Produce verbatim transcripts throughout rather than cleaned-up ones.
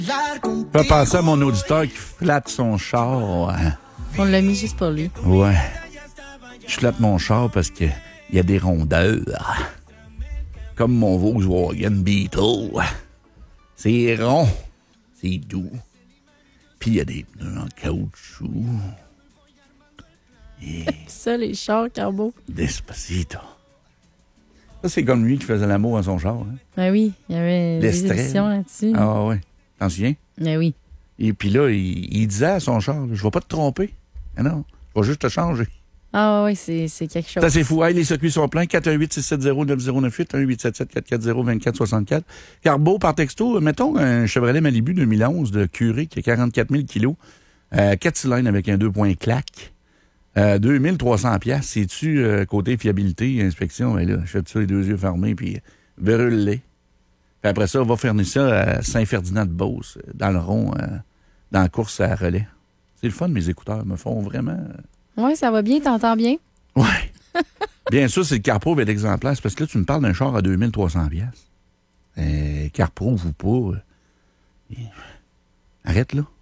Je vais penser à mon auditeur qui flatte son char. Hein. On l'a mis juste pour lui. Ouais. Je flatte mon char parce qu'il y a des rondeurs. Comme mon Volkswagen Beetle. C'est rond. C'est doux. Puis il y a des pneus en caoutchouc. Et... ça, les chars, Carbo. Despacito. Ça, c'est comme lui qui faisait l'amour à son char. Hein? Ben oui, il y avait des éditions là-dessus. Ah ouais. T'en souviens? Ben oui. Et puis là, il, il disait à son char, je vais pas te tromper. Ah non, je vais juste te changer. Ah oui, c'est, c'est quelque chose. Ça, c'est fou. Hey, les circuits sont pleins. quatre un huit six sept zéro neuf zéro neuf huit, un huit sept sept quatre quatre zéro deux quatre six quatre. Carbo, par texto, mettons un Chevrolet Malibu deux mille onze de Curé qui a quarante-quatre mille kilos, euh, quatre cylindres avec un deux points claque, euh, deux mille trois cents piastres. C'est-tu euh, côté fiabilité, inspection? Ben là, achète ça les deux yeux fermés, puis brûle-les. Puis après ça, on va faire ça à Saint-Ferdinand-de-Beauce, dans le rond, euh, dans la course à relais. C'est le fun, mes écouteurs me font vraiment... Oui, ça va bien, t'entends bien? Oui. Bien sûr, c'est le Carpro avec l'exemplaire. C'est parce que là, tu me parles d'un char à deux mille trois cents piastres. Euh, Carpro ou pas. Euh, arrête, là.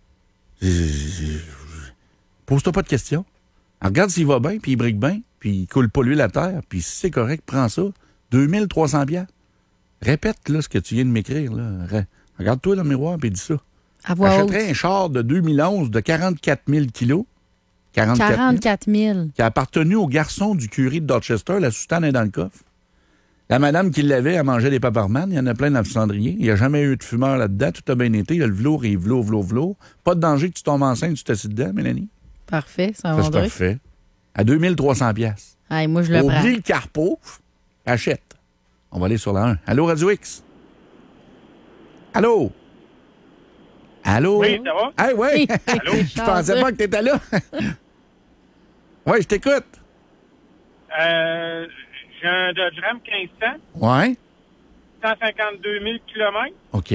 Pose-toi pas de questions. Alors, regarde s'il va bien, puis il brique bien, puis il coule pas l'huile à terre, puis si c'est correct, prends ça. deux mille trois cents piastres. Répète, là, ce que tu viens de m'écrire, là. Regarde-toi dans le miroir, puis dis ça. J'achèterais un char de deux mille onze de quarante-quatre mille kilos. quarante-quatre mille. Qui a appartenu au garçon du curé de Dorchester. La soutane est dans le coffre. La madame qui l'avait, elle mangeait des paparmanes. Il y en a plein dans le cendrier. Il n'y a jamais eu de fumeur là-dedans. Tout a bien été. Il y a le velours et velours, velours, velours. Pas de danger que tu tombes enceinte, tu t'assieds dedans, Mélanie. Parfait, ça va. Ça, c'est parfait. À deux mille trois cents piastres. Hey, moi, je le prends. Oublie le Carpo. Achète. On va aller sur la un. Allô, Radio X? Allô? Allô? Oui, ça va? Hey, oui! Allô? Je pensais pas que t'étais là. Oui, je t'écoute. Euh, j'ai un Dodge Ram quinze cents. Oui. cent cinquante-deux mille kilomètres. OK.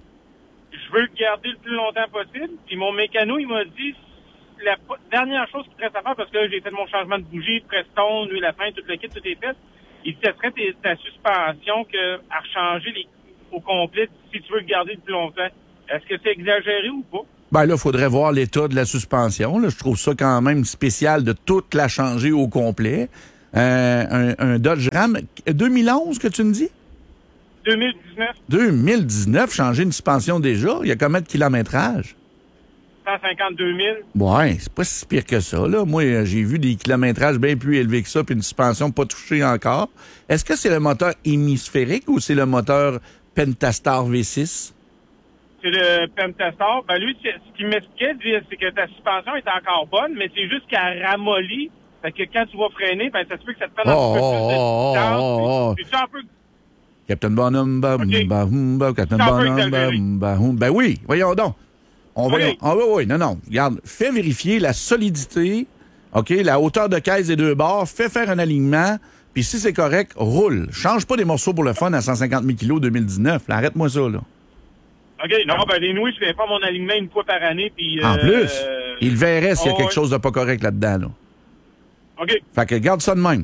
Je veux le garder le plus longtemps possible. Puis mon mécano, il m'a dit la dernière chose qu'il reste à faire, parce que là, j'ai fait mon changement de bougie, Prestone, huile à fin, tout le kit, tout est fait. Il dit, ça serait ta suspension que à rechanger les, au complet si tu veux le garder le plus longtemps. Est-ce que c'est exagéré ou pas? Ben là, il faudrait voir l'état de la suspension. Là. Je trouve ça quand même spécial de toute la changer au complet. Euh, un, un Dodge Ram deux mille onze que tu me dis? deux mille dix-neuf. deux mille dix-neuf, changer une suspension déjà? Il y a combien de kilométrage? cent cinquanté-deux mille. Ouais, c'est pas si pire que ça. Là. Moi, j'ai vu des kilométrages bien plus élevés que ça, puis une suspension pas touchée encore. Est-ce que c'est le moteur hémisphérique ou c'est le moteur Pentastar V six? C'est le Pentastar. Ben lui, ce qu'il m'expliquait, c'est que ta suspension est encore bonne, mais c'est juste qu'elle ramollit. Fait que quand tu vas freiner, ben ça se peut que ça te prenne oh, un peu oh, plus de oh, distance. Oh, oh, C'est un peu... Captain Bonhomme, bah, okay. bah, bah, Captain Bonhomme, bah, bah, ben oui, voyons donc. On va, oui. Ah oui, oui, non, non. Regarde, fais vérifier la solidité, OK, la hauteur de caisse des deux bords, fais faire un alignement, puis si c'est correct, roule. Change pas des morceaux pour le fun à cent cinquante mille kilos deux mille dix-neuf. Là, arrête-moi ça, là. OK, non, ben les nouilles, je fais pas mon alignement une fois par année, puis... En euh, plus, euh, il verrait s'il y a oh, quelque ouais. chose de pas correct là-dedans, là. OK. Fait que garde ça de même.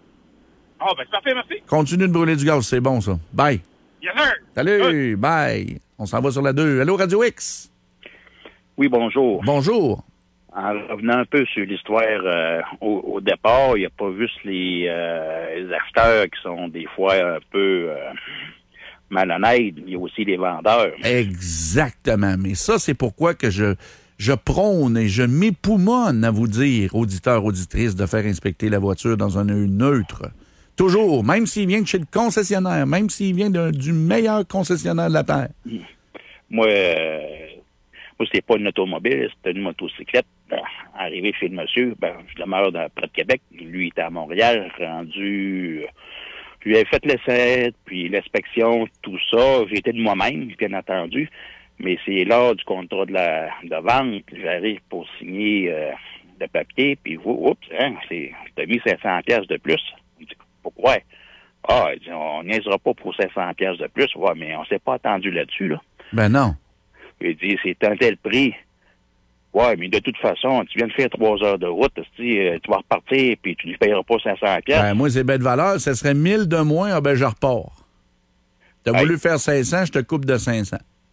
Ah, oh, ben c'est parfait, merci. Continue de brûler du gaz, c'est bon, ça. Bye. Yes, sir. Salut, oui. Bye. On s'en va sur la deux. Allô, Radio X? Oui, bonjour. Bonjour. En revenant un peu sur l'histoire, euh, au, au départ, il n'y a pas juste les, euh, les acheteurs qui sont des fois un peu euh, malhonnêtes, il y a aussi les vendeurs. Exactement. Mais ça, c'est pourquoi que je, je prône et je m'époumonne à vous dire, auditeurs, auditrices, de faire inspecter la voiture dans un œil neutre. Toujours, même s'il vient de chez le concessionnaire, même s'il vient de, du meilleur concessionnaire de la Terre. Moi, euh, moi c'était pas une automobile, c'était une motocyclette. Ben, arrivé chez le monsieur, ben, je demeure dans, près de Québec. Lui, il était à Montréal, rendu... Je lui avais fait l'essai, puis l'inspection, tout ça. J'étais de moi-même, bien entendu. Mais c'est lors du contrat de la de vente que j'arrive pour signer euh, le papier, puis oups, hein, c'est, t'as mis cinq cents piastres de plus. Il dit, pourquoi? Ah, il dit, on niaisera pas pour cinq cents piastres de plus. Ouais, mais on s'est pas attendu là-dessus, là. Ben non. Il dit, c'est un tel prix. Ouais, mais de toute façon, tu viens de faire trois heures de route, tu vas repartir, puis tu ne payeras pas cinq cents piastres. Ben, moi, c'est belle valeur. Ça serait mille de moins, ah ben, je repars. T'as hey. voulu faire cinq cents, je te coupe de cinq cents.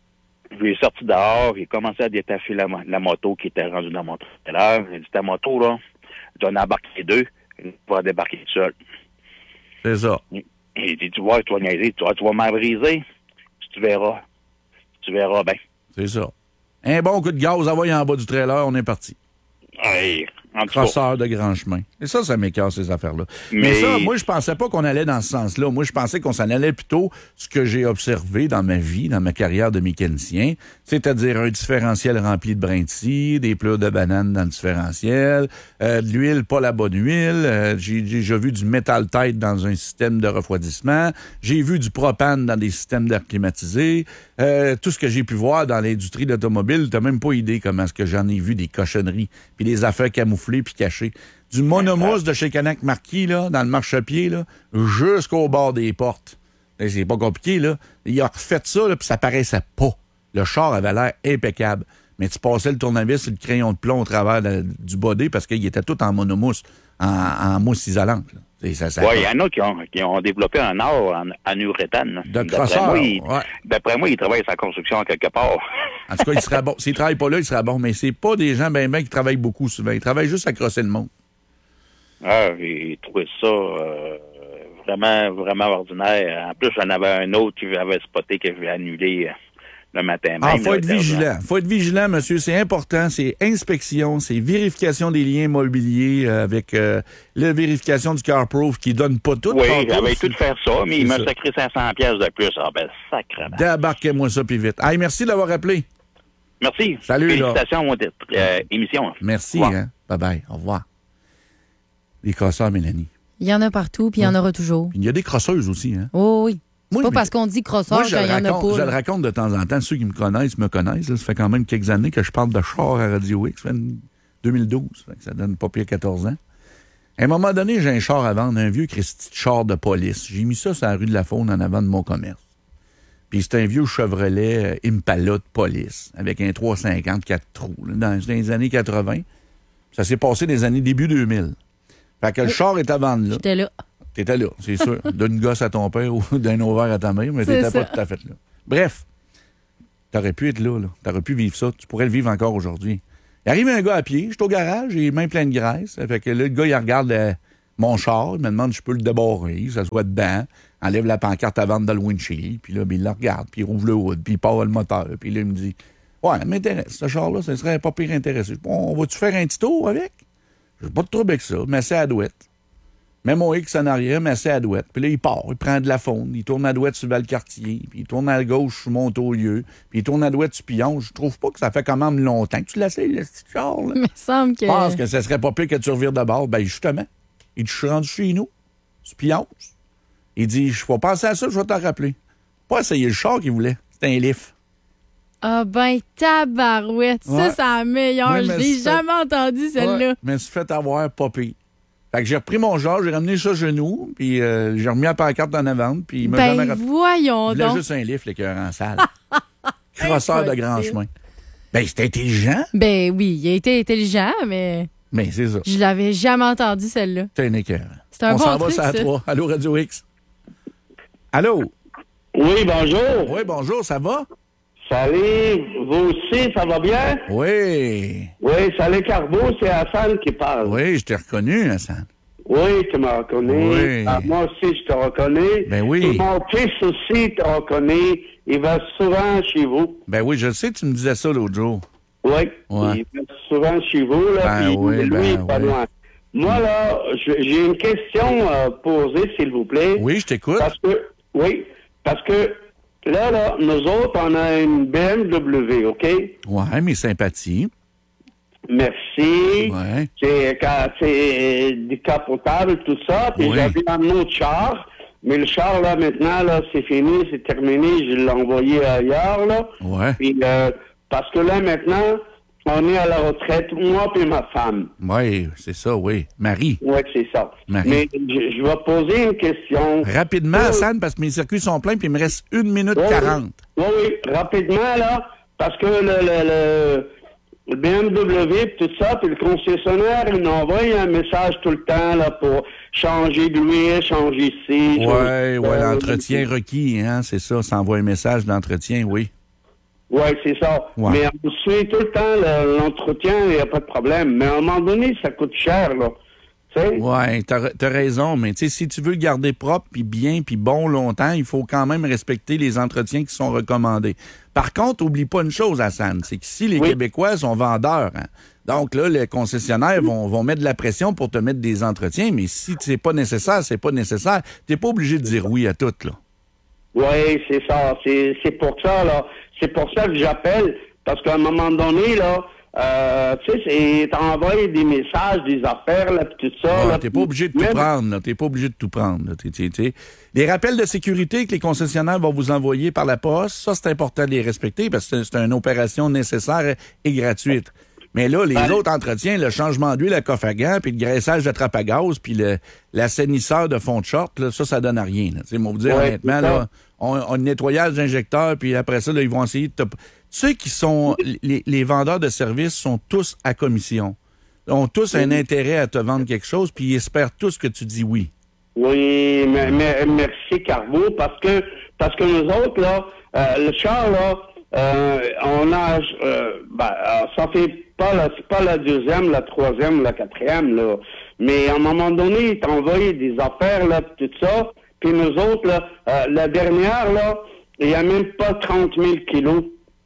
Je l'ai sorti dehors, il a commencé à détacher la, la moto qui était rendue dans mon trailer. Il a dit, ta moto, là, je dois en embarquer deux, il va débarquer tout seul. C'est ça. Il, il dit, tu vois, tu vas niaiser, tu vas, tu vas m'en briser, tu verras. Tu verras bien. C'est ça. Un bon coup de gaz, envoyé en bas du trailer, on est parti. Hey, en tout cas. Crosseur de grand chemin. Et ça, ça m'écarte, ces affaires-là. Mais... Mais ça, moi, je pensais pas qu'on allait dans ce sens-là. Moi, je pensais qu'on s'en allait plutôt ce que j'ai observé dans ma vie, dans ma carrière de mécanicien, c'est-à-dire un différentiel rempli de brins de scie, des pleurs de bananes dans le différentiel, euh, de l'huile, pas la bonne huile. Euh, j'ai déjà vu du métal tête dans un système de refroidissement. J'ai vu du propane dans des systèmes d'air climatisé. Euh, tout ce que j'ai pu voir dans l'industrie de l'automobile, t'as même pas idée comment est-ce que j'en ai vu des cochonneries, puis des affaires camouflées puis cachées. Du monomousse de chez Canac Marquis, là, dans le marchepied, là, jusqu'au bord des portes. Et c'est pas compliqué, là. Il a refait ça, là, puis ça paraissait pas. Le char avait l'air impeccable. Mais tu passais le tournevis et le crayon de plomb au travers de, du body parce qu'il était tout en monomousse, en, en mousse isolante. Oui, il y en a qui ont, qui ont développé un art en, en uréthane. De crosseur, ouais. D'après moi, il travaille sa construction quelque part. En tout cas, il serait bon. S'il ne travaille pas là, il serait bon. Mais c'est pas des gens ben ben qui travaillent beaucoup souvent. Ils travaillent juste à crosser le monde. Ah, j'ai trouvé ça euh, vraiment, vraiment ordinaire. En plus, j'en avais un autre qui avait spoté que je vais annuler le matin même. Ah, faut être vigilant. Faut être vigilant, monsieur. C'est important. C'est inspection, c'est vérification des liens mobiliers euh, avec euh, la vérification du CarProof qui donne pas tout. Oui, j'avais tout faire ça, mais il m'a sacré cinq cents pièces de plus. Ah ben, sacrément. Débarquez-moi ça, puis vite. Hey, merci d'avoir appelé. Merci. Salut, félicitations, mon euh, émission. Merci, hein. Bye-bye. Au revoir. Les crosseurs, Mélanie. Il y en a partout, puis il y en aura toujours. Il y a des crosseuses aussi, hein. Oh oui. C'est moi, pas mais... parce qu'on dit crosseur qu'il y en a pas. Je le raconte de temps en temps. Ceux qui me connaissent me connaissent. Là. Ça fait quand même quelques années que je parle de char à Radio X. Ça fait deux mille douze. Ça, fait que ça donne pas pire quatorze ans. À un moment donné, j'ai un char à vendre, un vieux Christy de char de police. J'ai mis ça sur la rue de la Faune en avant de mon commerce. Puis c'est un vieux Chevrolet Impala de police avec un trois cent cinquante quatre trous là, dans, dans les années quatre-vingts. Ça s'est passé dans les années début deux mille. Fait que le char est à vendre là. J'étais là. T'étais là, c'est sûr. D'une gosse à ton père ou d'un ovaire à ta mère, mais t'étais pas tout à fait là. Bref, t'aurais pu être là, là. T'aurais pu vivre ça. Tu pourrais le vivre encore aujourd'hui. Il arrive un gars à pied, je suis au garage, j'ai les mains pleines de graisse. Fait que là, le gars, il regarde euh, mon char, il me demande si je peux le débarrer, ça soit dedans, enlève la pancarte à vendre dans le windshield, puis là, ben, il le regarde, puis il rouvre le hood, puis il part le moteur, puis là, il me dit « Ouais, ça m'intéresse, ce char-là, ça serait pas pire intéressé. Bon, on va-tu faire un petit tour avec? J'ai pas de trouble avec ça, mais c'est à la douette. Mets mon X en arrière, mais c'est à la douette. Puis là, il part, il prend de la faune, il tourne à douette sur Valcartier, puis il tourne à gauche sur Montaulieu, puis il tourne à douette sur Pillon. Je trouve pas que ça fait quand même longtemps que tu l'essayes, le petit char, là. Il me semble que... Je pense que ça serait pas pire que tu revires de bord. Ben, justement, il dit, je suis rendu chez nous, sur Pillon. Il dit, je vais penser à ça, je vais t'en rappeler. Pas essayer le char qu'il voulait, c'était un lift. Ah ben, tabarouette, ouais. Ça, c'est la meilleure. Ouais, je l'ai jamais fait... entendu, celle-là. Ouais, mais c'est fait avoir pas pire. Fait que j'ai repris mon genre, j'ai ramené ça chez nous, puis euh, j'ai remis la pancarte en avant, puis il m'a ben jamais... voyons il donc. voulait juste un lift, l'écœur en salle. Crosseur de grand chemin. Ben, c'était intelligent. Ben oui, il a été intelligent, mais... Mais c'est ça. Je l'avais jamais entendu, celle-là. C'est un écœur. C'est un On bon s'en truc, va, ça à trois. Allô, Radio X. Allô? Oui, bonjour. Oui, bonjour, ça va? Salut, vous aussi, ça va bien? Oui. Oui, salut Carbo, c'est Hassan qui parle. Oui, je t'ai reconnu, Hassan. Oui, tu m'as reconnu. Oui. Ah, moi aussi, je te reconnais. Ben oui. Et mon fils aussi te reconnaît. Il va souvent chez vous. Ben oui, je sais, tu me disais ça l'autre jour. Oui, ouais. il va souvent chez vous, là, ben puis oui, lui, ben pas oui. loin. Moi, là, j'ai une question à poser, s'il vous plaît. Oui, je t'écoute. Parce que, oui, parce que là, là, nous autres, on a une B M W, OK? Ouais, mes sympathies. Merci. Ouais. C'est, c'est décapotable, tout ça. Puis oui. j'avais un autre char. Mais le char, là, maintenant, là, c'est fini, c'est terminé. Je l'ai envoyé ailleurs, là. Ouais. Puis, euh, parce que là, maintenant, on est à la retraite, moi et ma femme. Oui, c'est ça, oui. Marie. Oui, c'est ça. Marie. Mais je, je vais poser une question. Rapidement, euh, Hassan, parce que mes circuits sont pleins, puis il me reste une minute oui, quarante. Oui, oui, rapidement, là, parce que le, le, le, le B M W, tout ça, puis le concessionnaire, il nous envoie un message tout le temps, là, pour changer de l'huile, changer ici. Oui, oui, l'entretien requis, hein, c'est ça, ça envoie un message d'entretien, oui. Oui, c'est ça. Ouais. Mais on suit tout le temps le, l'entretien, il n'y a pas de problème. Mais à un moment donné, ça coûte cher, là. Oui, t'as, t'as raison, mais tu sais, si tu veux le garder propre, puis bien, puis bon longtemps, il faut quand même respecter les entretiens qui sont recommandés. Par contre, oublie pas une chose, Hassan, c'est qu'ici, les oui. Québécois sont vendeurs. Hein. Donc là, les concessionnaires vont, vont mettre de la pression pour te mettre des entretiens, mais si c'est pas nécessaire, c'est pas nécessaire. T'es pas obligé de dire oui à tout, là. Oui, c'est ça. C'est, c'est pour ça, là. C'est pour ça que j'appelle, parce qu'à un moment donné, là, Euh, tu sais, c'est t'envoies des messages, des affaires, là, pis tout ça. Ah, là, t'es pas obligé de tout même... prendre, là. T'es pas obligé de tout prendre, là. T'es, t'es, t'es... Les rappels de sécurité que les concessionnaires vont vous envoyer par la poste, ça, c'est important de les respecter parce que c'est, c'est une opération nécessaire et gratuite. Mais là, les ouais. autres entretiens, le changement d'huile à coffre à gants, puis le graissage de trappe à gaz, puis le, l'assainisseur de fond de short, là, ça, ça donne à rien. Tu sais, moi, vous dire, ouais, honnêtement, là, on, on nettoyage d'injecteurs, puis après ça, là, ils vont essayer de te... Ceux qui sont, les, les vendeurs de services sont tous à commission. Ils ont tous oui. un intérêt à te vendre quelque chose, puis ils espèrent tous que tu dis oui. Oui, mais, mais, merci Carbo, parce que parce que nous autres, là, euh, le char, là, euh, on a, euh, ben, ça fait pas la, c'est pas la deuxième, la troisième, la quatrième, là. Mais à un moment donné, ils t'envoient des affaires, là, tout ça, puis nous autres, là, euh, la dernière, là, il n'y a même pas trente mille kilos.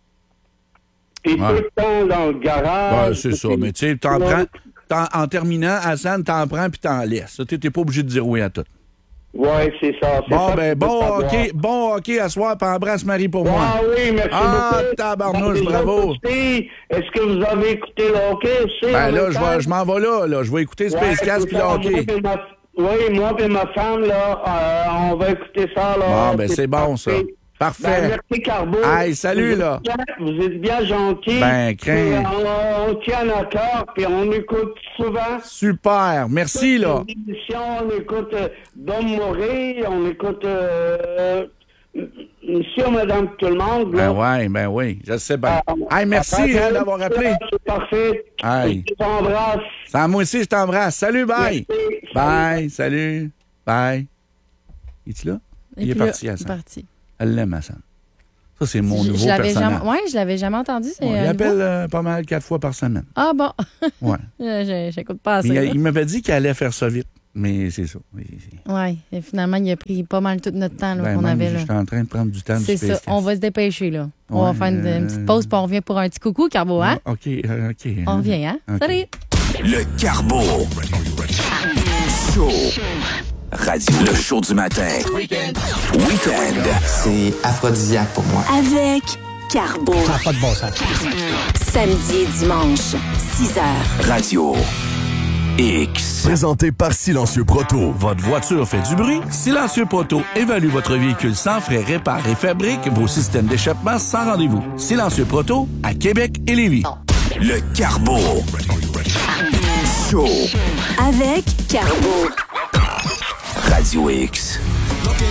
Puis ouais. tout le temps dans le garage. Ouais, c'est ça. Mais tu sais, t'en prends. T'en, en terminant, Hassan, t'en prends puis t'en laisses. Tu t'es pas obligé de dire oui à tout. Oui, c'est ça. C'est bon, ça ben, bon hockey, bon hockey à soir, puis embrasse Marie pour moi. Ah oui, merci ah, beaucoup. Ah, tabarnouche, bravo. Aussi, est-ce que vous avez écouté le hockey aussi? Ben là, je, vais, je m'en vais là, là. Je vais écouter Space ouais, Cast puis le hockey. Moi, ma... Oui, moi et ma femme, là, euh, on va écouter ça, là. Bon, ben, c'est, c'est bon, ça. Parfait. Ben, merci, Carbo. Hey, salut, vous là. Bien, vous êtes bien gentil. Ben, crains. On, on tient à cœur, puis on écoute souvent. Super. Merci, toutes là. Les émissions, on écoute euh, Dom Moré, on écoute euh, Monsieur, Madame, tout le monde. Ben là. oui, ben oui. Je sais bien. Euh, hey, merci hein, d'avoir appelé. C'est parfait. Hey. Je t'embrasse. Ça, moi aussi, je t'embrasse. Salut, bye. Merci. Bye, salut. Bye. Es-tu là? Et il est parti, là, Hassan. Parti. Elle l'aime, Hassan. Ça, c'est mon je, nouveau je l'avais personnage. Oui, je l'avais jamais entendu. C'est ouais, il appelle euh, pas mal quatre fois par semaine. Ah bon? Ouais. je, j'écoute pas assez. Il, il m'avait dit qu'il allait faire ça vite, mais c'est ça. Oui, et finalement, il a pris pas mal tout notre temps là, ben, qu'on avait. Là. J'étais en train de prendre du temps. C'est du ça. On va se dépêcher. là. On ouais, va faire une, euh... une petite pause, puis on revient pour un petit coucou, Carbo, hein? OK, euh, OK. On revient, hein? Okay. Salut! Le Carbo. Show. Radio. Le show du matin. Weekend. Weekend. C'est aphrodisiaque pour moi. Avec Carbo. Ça n'a pas de bon sens. Samedi et dimanche, six heures. Radio X. Présenté par Silencieux Proto. Votre voiture fait du bruit? Silencieux Proto évalue votre véhicule sans frais, répare et fabrique vos systèmes d'échappement sans rendez-vous. Silencieux Proto à Québec et Lévis. Le Carbo. Show. Avec Carbo. Radio X.